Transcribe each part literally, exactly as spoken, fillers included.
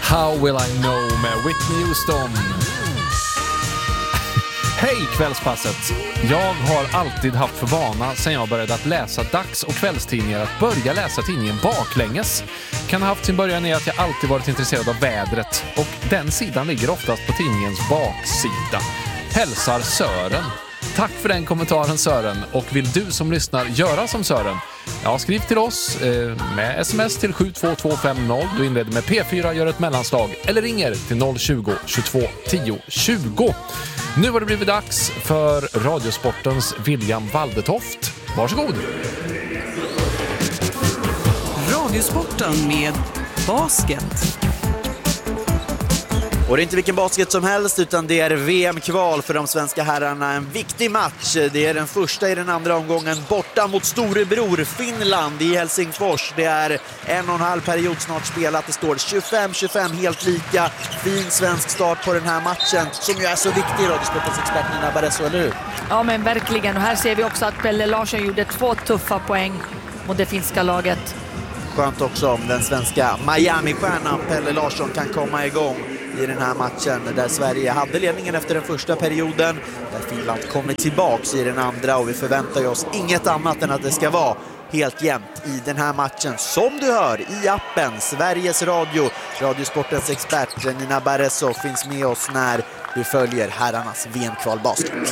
How Will I Know med Whitney Houston. Hej Kvällspasset! Jag har alltid haft för vana sedan jag började att läsa dags- och kvällstidningar att börja läsa tidningen baklänges. Kan ha haft sin början i att jag alltid varit intresserad av vädret och den sidan ligger oftast på tidningens baksida. Hälsar Sören. Tack för den kommentaren Sören, och vill du som lyssnar göra som Sören? Ja, skriv till oss eh, med sms till sju två två fem noll. Du inleder med P fyra, gör ett mellanslag eller ringer till noll tjugo, tjugotvå, tio, tjugo. Nu har det blivit dags för Radiosportens William Waldetoft. Varsågod! Radiosporten med basket. Och det är inte vilken basket som helst, utan det är V M-kval för de svenska herrarna. En viktig match. Det är den första i den andra omgången borta mot storebror Finland i Helsingfors. Det är en och en halv period snart spelat. Det står tjugofem tjugofem helt lika. Fin svensk start på den här matchen som ju är så viktig, Radiosportens expert Nina Barresso, eller hur? Ja, men verkligen. Och här ser vi också att Pelle Larsson gjorde två tuffa poäng mot det finska laget. Skönt också om den svenska Miami-stjärnan Pelle Larsson kan komma igång i den här matchen där Sverige hade ledningen efter den första perioden, där Finland kommer tillbaks i den andra, och vi förväntar oss inget annat än att det ska vara helt jämnt i den här matchen. Som du hör i appen Sveriges Radio, Radiosportens expert Nina Barresso finns med oss när vi följer herrarnas V M-kvalbasket.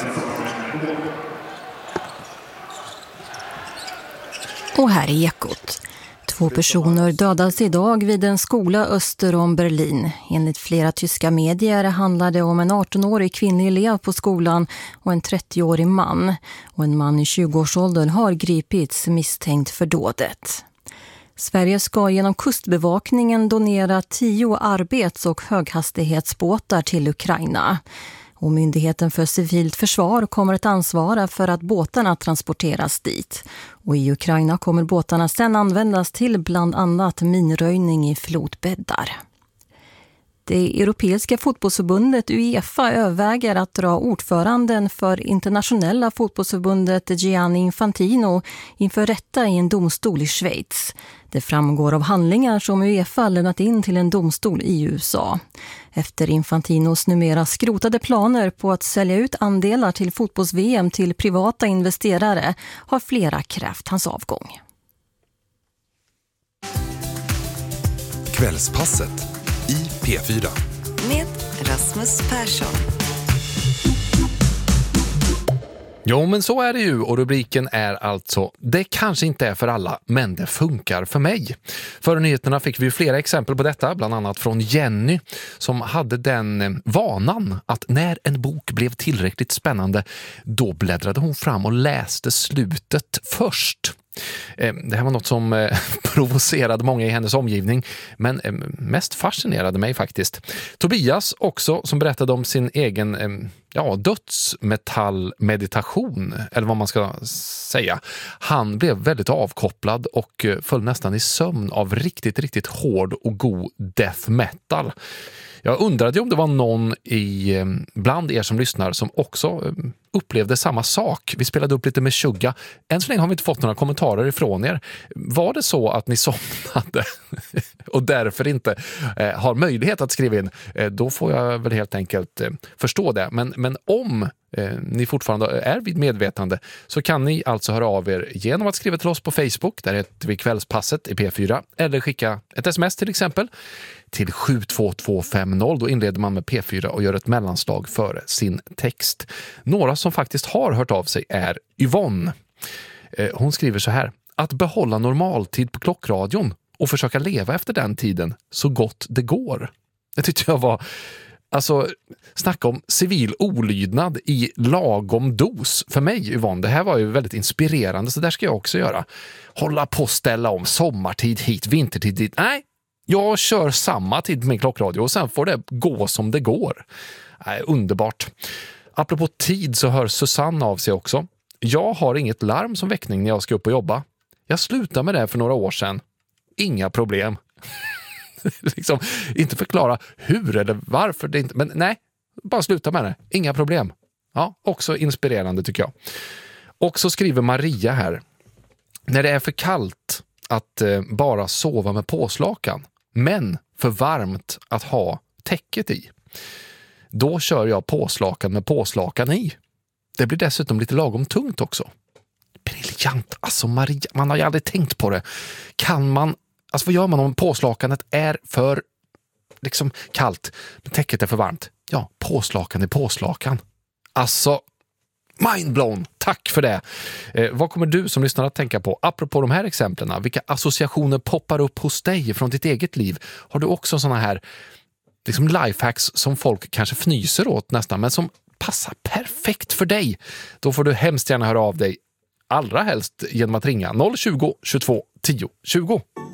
Och här är Ekot. Två personer dödas idag vid en skola öster om Berlin. Enligt flera tyska medier handlar det om en arton-årig kvinnlig elev på skolan och en trettioårig man. Och en man i tjugoårsåldern har gripits misstänkt för dådet. Sverige ska genom kustbevakningen donera tio arbets- och höghastighetsbåtar till Ukraina. Och Myndigheten för civilt försvar kommer att ansvara för att båtarna transporteras dit. Och i Ukraina kommer båtarna sedan användas till bland annat minröjning i flodbäddar. Det europeiska fotbollsförbundet UEFA överväger att dra ordföranden för internationella fotbollsförbundet Gianni Infantino inför rätta i en domstol i Schweiz. Det framgår av handlingar som UEFA lämnat in till en domstol i U S A. Efter Infantinos numera skrotade planer på att sälja ut andelar till fotbolls-V M till privata investerare har flera krävt hans avgång. Kvällspasset i P fyra. Med Rasmus Persson. Jo, men så är det ju, och rubriken är alltså: det kanske inte är för alla, men det funkar för mig. Före nyheterna fick vi ju flera exempel på detta, bland annat från Jenny som hade den vanan att när en bok blev tillräckligt spännande, då bläddrade hon fram och läste slutet först. Det här var något som provocerade många i hennes omgivning, men mest fascinerade mig faktiskt. Tobias också, som berättade om sin egen ja, dödsmetallmeditation, eller vad man ska säga. Han blev väldigt avkopplad och föll nästan i sömn av riktigt, riktigt hård och god death metal. Jag undrade om det var någon i, bland er som lyssnar som också upplevde samma sak. Vi spelade upp lite med Shugga. Än så länge har vi inte fått några kommentarer ifrån er. Var det så att ni somnade och därför inte eh, har möjlighet att skriva in, eh, då får jag väl helt enkelt eh, förstå det. Men, men om eh, ni fortfarande är vid medvetande, så kan ni alltså höra av er genom att skriva till oss på Facebook, där heter vi Kvällspasset i P fyra, eller skicka ett sms till exempel till sju två två fem noll. Då inleder man med P fyra och gör ett mellanslag före sin text. Några som faktiskt har hört av sig är Yvonne. Eh, hon skriver så här: att behålla normaltid på klockradion och försöka leva efter den tiden så gott det går. Det tyckte jag var, alltså, snacka om civil olydnad i lagom dos för mig, Yvonne. Det här var ju väldigt inspirerande, så där ska jag också göra. Hålla på, ställa om sommartid hit, vintertid dit. Nej, jag kör samma tid med klockradio och sen får det gå som det går. Nej, underbart. Apropå tid så hör Susanne av sig också. Jag har inget larm som väckning när jag ska upp och jobba. Jag slutade med det för några år sedan. Inga problem. liksom, inte förklara hur eller varför det inte, men nej, bara sluta med det. Inga problem. Ja, också inspirerande tycker jag. Och så skriver Maria här: när det är för kallt att eh, bara sova med påslakan, men för varmt att ha täcket i. Då kör jag påslakan med påslakan i. Det blir dessutom lite lagom tungt också. Briljant, alltså Maria, man har ju aldrig tänkt på det. Kan man, alltså vad gör man om påslakanet är för liksom kallt, men täcket är för varmt? Ja, påslakan är påslakan. Alltså, mindblown, tack för det. Eh, vad kommer du som lyssnar att tänka på? Apropå de här exemplen, vilka associationer poppar upp hos dig från ditt eget liv? Har du också såna här liksom lifehacks som folk kanske fnyser åt nästan, men som passar perfekt för dig? Då får du hemskt gärna höra av dig, allra helst genom att ringa noll tjugo, tjugotvå, tio, tjugo.